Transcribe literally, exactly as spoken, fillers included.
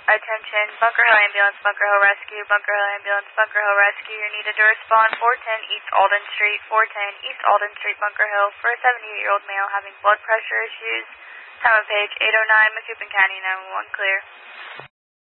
Attention, Bunker Hill Ambulance, Bunker Hill Rescue, Bunker Hill Ambulance, Bunker Hill Rescue. You're needed to respond four ten East Alden Street, four ten East Alden Street, Bunker Hill, for a seventy-eight-year-old male having blood pressure issues. Time of page eight oh nine, Macoupin County nine one one, clear.